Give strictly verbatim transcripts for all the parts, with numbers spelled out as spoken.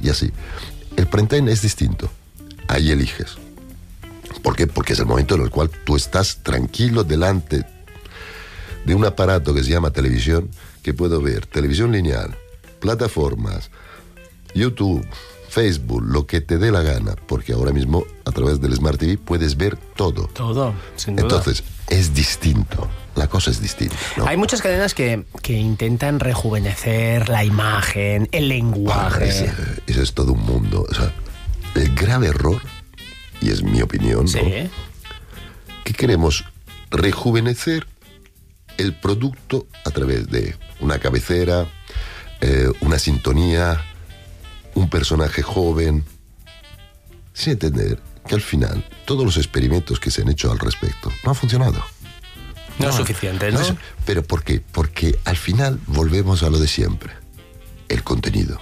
así. El prime time es distinto. Ahí eliges. ¿Por qué? Porque es el momento en el cual tú estás tranquilo delante de un aparato que se llama televisión, que puedo ver televisión lineal, plataformas, YouTube, Facebook, lo que te dé la gana, porque ahora mismo a través del Smart T V puedes ver todo. Todo, sin duda. Entonces, es distinto. La cosa es distinta, ¿no? Hay muchas cadenas que, que intentan rejuvenecer la imagen, el lenguaje. Ah, ese, ese es todo un mundo. O sea, el grave error, y es mi opinión, Sí. ¿no? Que queremos rejuvenecer el producto a través de una cabecera, eh, una sintonía, un personaje joven, sin entender que al final todos los experimentos que se han hecho al respecto no han funcionado. No, no es suficiente, ¿no? no es, ¿Pero por qué? Porque al final volvemos a lo de siempre, el contenido.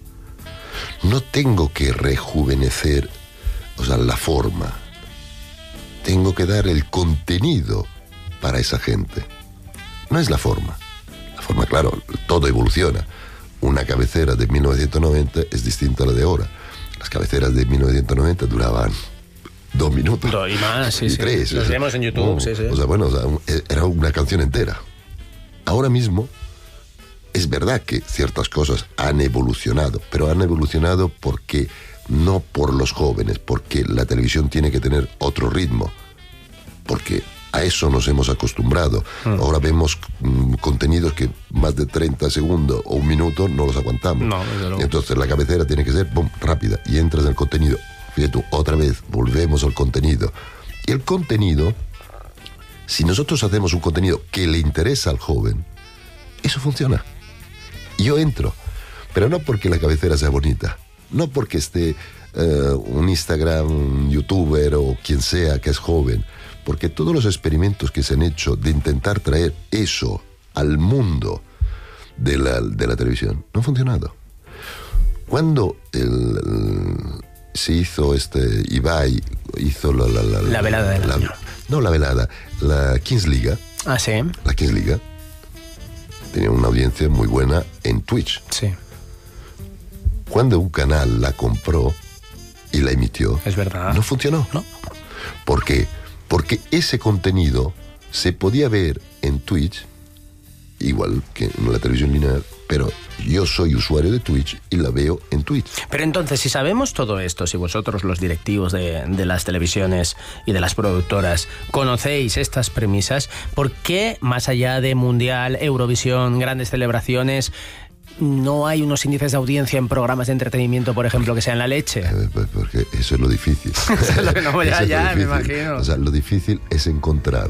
No tengo que rejuvenecer, o sea, la forma. Tengo que dar el contenido para esa gente. No es la forma. La forma, claro, todo evoluciona. Una cabecera de mil novecientos noventa es distinta a la de ahora. Las cabeceras de mil novecientos noventa duraban dos minutos. Do, y más, sí, y sí. tres. Los vemos en YouTube, oh, sí, sí. O sea, bueno, o sea, un, era una canción entera. Ahora mismo, es verdad que ciertas cosas han evolucionado, pero han evolucionado porque no por los jóvenes, porque la televisión tiene que tener otro ritmo, porque a eso nos hemos acostumbrado. Mm. Ahora vemos mm, contenidos que más de treinta segundos o un minuto no los aguantamos. No, desde luego. Entonces la cabecera tiene que ser boom, rápida y entras en el contenido. Fíjate tú, otra vez, volvemos al contenido. Y el contenido, si nosotros hacemos un contenido que le interesa al joven, eso funciona. Yo entro, pero no porque la cabecera sea bonita, no porque esté uh, un Instagram, un youtuber o quien sea que es joven, porque todos los experimentos que se han hecho de intentar traer eso al mundo de la, de la televisión no han funcionado. Cuando el, el, se hizo este Ibai, hizo la... La, la, la velada de la, la No la velada, la Kings Liga. Ah, sí. La Kings Liga tenía una audiencia muy buena en Twitch. Sí. Cuando un canal la compró y la emitió, es verdad, no funcionó. ¿No? ¿Por qué? Porque ese contenido se podía ver en Twitch, igual que en la televisión lineal, pero yo soy usuario de Twitch y la veo en Twitch. Pero entonces, si sabemos todo esto, si vosotros los directivos de, de las televisiones y de las productoras conocéis estas premisas, ¿por qué, más allá de Mundial, Eurovisión, grandes celebraciones, no hay unos índices de audiencia en programas de entretenimiento, por ejemplo, que sean la leche? Eh, porque eso es lo difícil. no, ya, ya, me imagino. O sea, lo difícil es encontrar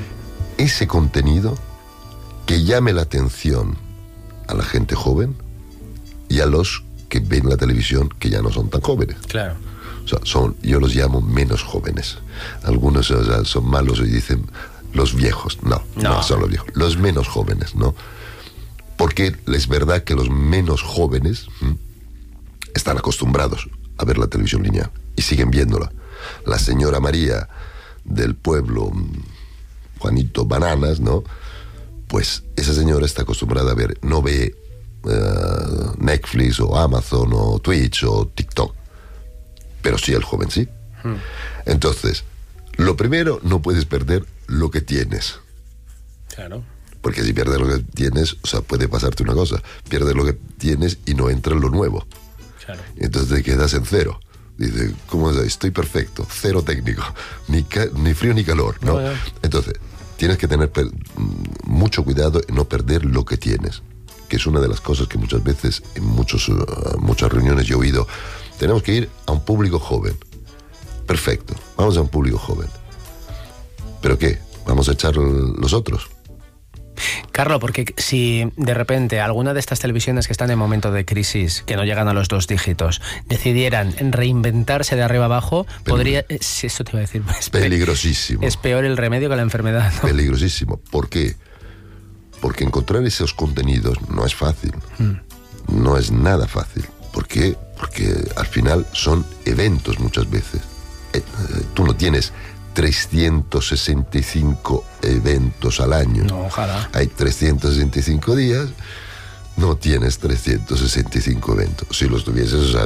ese contenido que llame la atención a la gente joven y a los que ven la televisión que ya no son tan jóvenes. Claro. O sea, son, yo los llamo menos jóvenes. Algunos, o sea, son malos y dicen los viejos. No, no, no son los viejos. Los menos jóvenes, ¿no? Porque es verdad que los menos jóvenes ¿m? están acostumbrados a ver la televisión lineal y siguen viéndola. La señora María del pueblo, Juanito Bananas, ¿no? Pues esa señora está acostumbrada a ver, no ve uh, Netflix o Amazon o Twitch o TikTok, pero sí el joven sí. Hmm. Entonces, lo primero, no puedes perder lo que tienes. Claro. Porque si pierdes lo que tienes, o sea, puede pasarte una cosa, pierdes lo que tienes y no entra en lo nuevo. Claro. Entonces te quedas en cero. Dice, ¿cómo es? Estoy perfecto, cero técnico, ni, ca- ni frío ni calor, ¿no? No, no. Entonces, tienes que tener per- mucho cuidado en no perder lo que tienes, que es una de las cosas que muchas veces en muchos, uh, muchas reuniones yo he oído. Tenemos que ir a un público joven. Perfecto, vamos a un público joven. ¿Pero qué? ¿Vamos a echar los otros? Carlos, porque si de repente alguna de estas televisiones que están en momento de crisis, que no llegan a los dos dígitos, decidieran reinventarse de arriba abajo, Peligro. podría... Sí, eso te iba a decir. Es Peligrosísimo. Es peor el remedio que la enfermedad, ¿no? Peligrosísimo. ¿Por qué? Porque encontrar esos contenidos no es fácil. Hmm. No es nada fácil. ¿Por qué? Porque al final son eventos muchas veces. Eh, eh, tú no tienes trescientos sesenta y cinco eventos al año. No, ojalá. Hay trescientos sesenta y cinco días, no tienes trescientos sesenta y cinco eventos. Si los tuvieses, o sea,